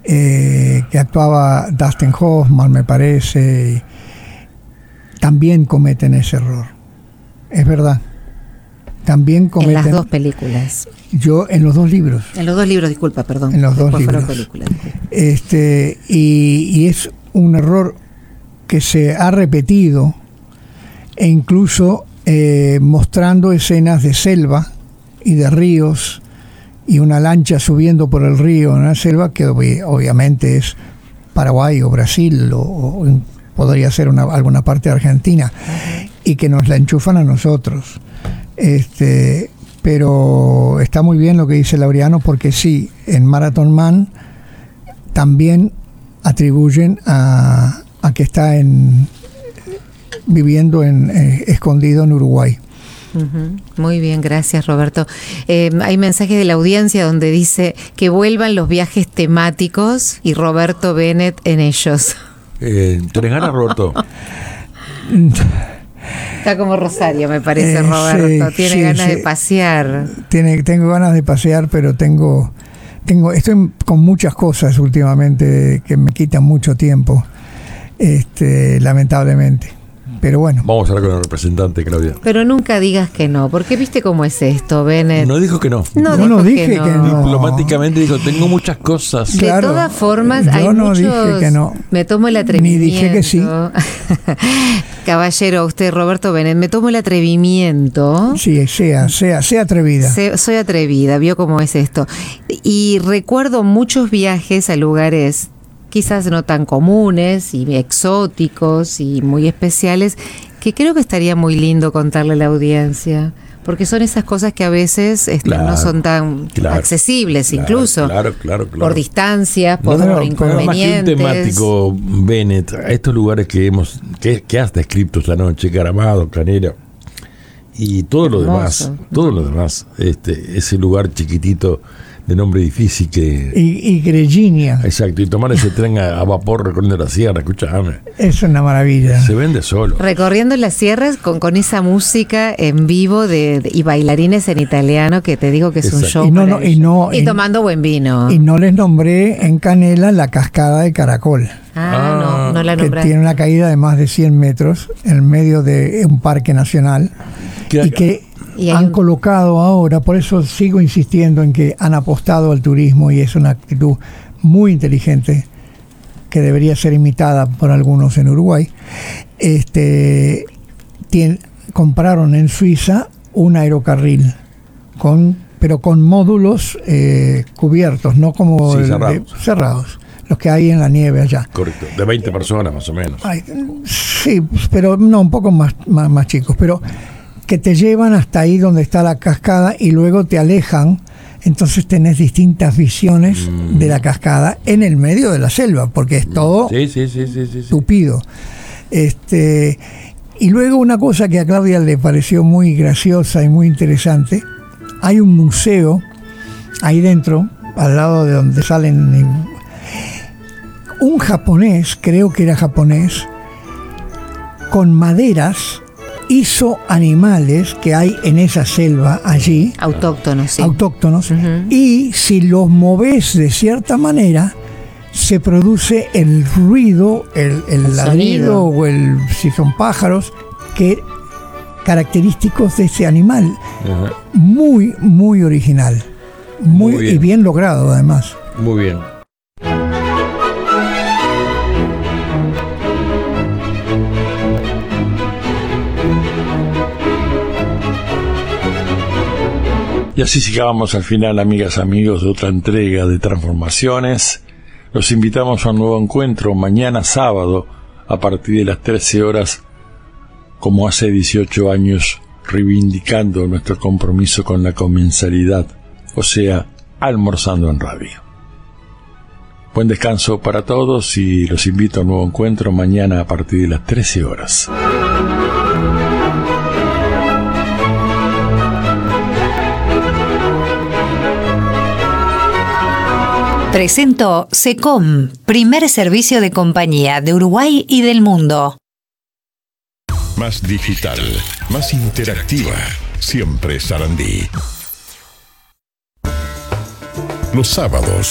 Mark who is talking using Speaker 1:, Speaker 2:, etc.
Speaker 1: que actuaba Dustin Hoffman, me parece, también cometen ese error. Es verdad. También cometen.
Speaker 2: En las dos películas.
Speaker 1: En los dos libros.
Speaker 2: En los dos libros, disculpa, perdón.
Speaker 1: En los
Speaker 2: Después
Speaker 1: dos libros.
Speaker 2: Fueron películas.
Speaker 1: Y es un error que se ha repetido, e incluso mostrando escenas de selva y de ríos y una lancha subiendo por el río en una selva que obviamente es Paraguay o Brasil o podría ser alguna parte de Argentina, y que nos la enchufan a nosotros. Pero está muy bien lo que dice Laureano, porque sí, en Marathon Man también atribuyen a que está viviendo escondido en Uruguay.
Speaker 2: Muy bien, gracias, Roberto. Hay mensajes de la audiencia donde dice que vuelvan los viajes temáticos y Roberto Bennett en ellos.
Speaker 3: ¿Tenés ganas, Roberto?
Speaker 2: Está como Rosario, me parece, Roberto. Tiene ganas de pasear.
Speaker 1: Tengo ganas de pasear, pero estoy con muchas cosas últimamente que me quitan mucho tiempo, lamentablemente. Pero bueno.
Speaker 3: Vamos a hablar con el representante, Claudia.
Speaker 2: Pero nunca digas que no, porque viste cómo es esto, Bennett.
Speaker 3: No dijo que no.
Speaker 2: No
Speaker 1: dije que no.
Speaker 3: Diplomáticamente dijo, tengo muchas cosas.
Speaker 1: Claro,
Speaker 2: de todas formas, hay
Speaker 1: dije que no.
Speaker 2: Me tomo el atrevimiento.
Speaker 1: Ni dije que sí.
Speaker 2: Caballero, usted, Roberto Bennett, me tomo el atrevimiento.
Speaker 1: Sí, sea atrevida.
Speaker 2: Soy atrevida, vio cómo es esto. Y recuerdo muchos viajes a lugares quizás no tan comunes y exóticos y muy especiales, que creo que estaría muy lindo contarle a la audiencia, porque son esas cosas que a veces no son tan accesibles, incluso por distancia, por inconvenientes.
Speaker 3: Pero más que un temático, Bennett, a estos lugares que has descrito esta noche, Caramado, Canera y todo lo demás, ese lugar chiquitito de nombre difícil
Speaker 1: y Grellinia.
Speaker 3: Exacto, y tomar ese tren a vapor recorriendo la sierra, escuchame.
Speaker 1: Es una maravilla.
Speaker 3: Se vende solo.
Speaker 2: Recorriendo las sierras con esa música en vivo y bailarines en italiano, que te digo que es un show. Y tomando buen vino.
Speaker 1: Y no les nombré en Canela la cascada de Caracol.
Speaker 2: No la nombré.
Speaker 1: Que tiene una caída de más de 100 metros en medio de un parque nacional. Y han colocado ahora, por eso sigo insistiendo en que han apostado al turismo, y es una actitud muy inteligente que debería ser imitada por algunos en Uruguay. Compraron en Suiza un aerocarril pero con módulos cubiertos, no como cerrados, los que hay en la nieve allá.
Speaker 3: Correcto, de 20 personas más o menos.
Speaker 1: Sí, pero no, un poco más chicos, pero que te llevan hasta ahí donde está la cascada y luego te alejan. Entonces tenés distintas visiones de la cascada en el medio de la selva, porque es todo tupido. Y luego una cosa que a Claudia le pareció muy graciosa y muy interesante: hay un museo ahí dentro, al lado de donde salen un japonés, creo que era japonés, con maderas hizo animales que hay en esa selva allí.
Speaker 2: Autóctonos, sí.
Speaker 1: Y si los movés de cierta manera, se produce el ruido, el ladrido, o si son pájaros, característicos de ese animal. Muy, muy original. Muy bien. Y bien logrado, además.
Speaker 3: Muy bien. Y así llegamos al final, amigas, amigos, de otra entrega de Transformaciones. Los invitamos a un nuevo encuentro mañana sábado a partir de las 13 horas, como hace 18 años, reivindicando nuestro compromiso con la comensalidad, o sea, almorzando en radio. Buen descanso para todos y los invito a un nuevo encuentro mañana a partir de las 13 horas.
Speaker 4: Presentó SECOM, primer servicio de compañía de Uruguay y del mundo.
Speaker 5: Más digital, más interactiva, siempre Sarandí. Los sábados